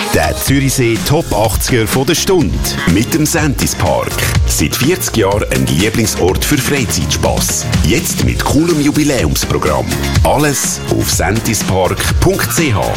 Der Zürichsee Top 80er von der Stunde mit dem Sentis Park. Seit 40 Jahren ein Lieblingsort für Freizeitspass. Jetzt mit coolem Jubiläumsprogramm. Alles auf sentispark.ch.